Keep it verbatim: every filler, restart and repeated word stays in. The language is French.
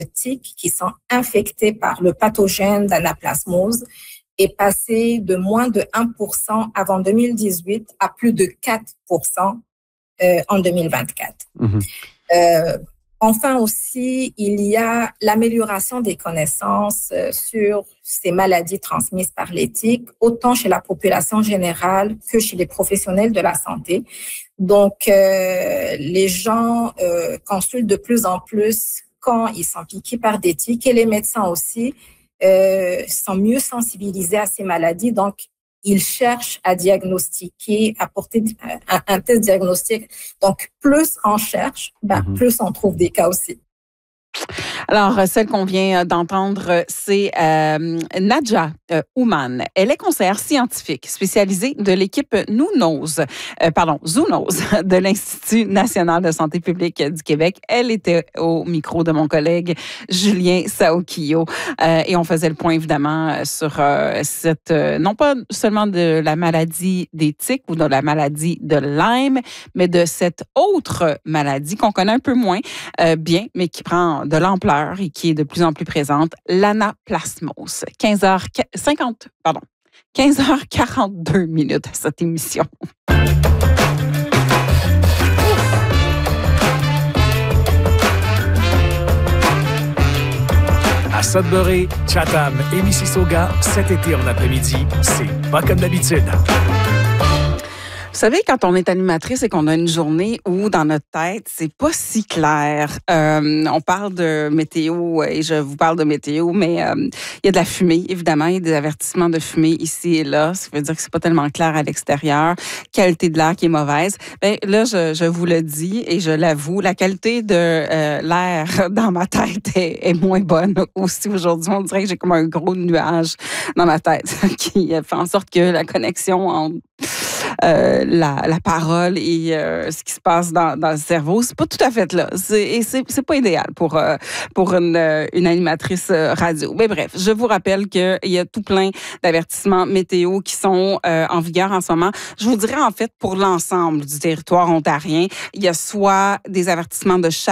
tiques qui sont infectés par le pathogène d'anaplasmose est passé de moins de un pour cent avant deux mille dix-huit à plus de quatre pour cent euh, en deux mille vingt-quatre. Mmh. Euh, enfin aussi, il y a l'amélioration des connaissances euh, sur ces maladies transmises par les tiques, autant chez la population générale que chez les professionnels de la santé. Donc, euh, les gens euh, consultent de plus en plus quand ils sont piqués par des tiques et les médecins aussi euh, sont mieux sensibilisés à ces maladies. Donc, ils cherchent à diagnostiquer, à porter un, un test diagnostique. Donc, plus on cherche, ben, mm-hmm. plus on trouve des cas aussi. Alors, celle qu'on vient d'entendre, c'est euh, Nadja euh, Ouman. Elle est conseillère scientifique spécialisée de l'équipe Nounose, euh, pardon, Zoonose de l'Institut national de santé publique du Québec. Elle était au micro de mon collègue Julien Saokio euh, et on faisait le point évidemment sur euh, cette, euh, non pas seulement de la maladie des tiques ou de la maladie de Lyme, mais de cette autre maladie qu'on connaît un peu moins euh, bien, mais qui prend de l'ampleur et qui est de plus en plus présente, l'anaplasmose. quinze heures cinquante, pardon, quinze heures quarante-deux minutes à cette émission. À Sudbury, Chatham et Mississauga, cet été en après-midi, c'est pas comme d'habitude. Vous savez, quand on est animatrice et qu'on a une journée où, dans notre tête, c'est pas si clair. Euh, on parle de météo et je vous parle de météo, mais euh, il y a de la fumée, évidemment. Il y a des avertissements de fumée ici et là. Ça veut dire que c'est pas tellement clair à l'extérieur. Qualité de l'air qui est mauvaise. Ben là, je, je vous le dis et je l'avoue, la qualité de euh, l'air dans ma tête est, est moins bonne aussi aujourd'hui. On dirait que j'ai comme un gros nuage dans ma tête qui fait en sorte que la connexion entre Euh, la, la parole et euh, ce qui se passe dans, dans le cerveau, c'est pas tout à fait là. C'est, et c'est, c'est pas idéal pour, euh, pour une, une animatrice radio. Mais bref, je vous rappelle qu'il y a tout plein d'avertissements météo qui sont euh, en vigueur en ce moment. Je vous dirais en fait pour l'ensemble du territoire ontarien, il y a soit des avertissements de chaleur